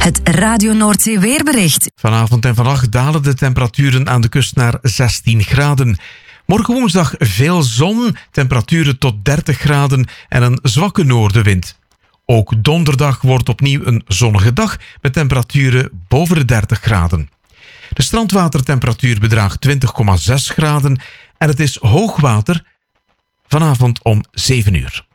Het Radio Noordzee weerbericht. Vanavond en vannacht dalen de temperaturen aan de kust naar 16 graden. Morgen woensdag veel zon, temperaturen tot 30 graden en een zwakke noordenwind. Ook donderdag wordt opnieuw een zonnige dag met temperaturen boven de 30 graden. De strandwatertemperatuur bedraagt 20,6 graden en het is hoogwater vanavond om 7 uur.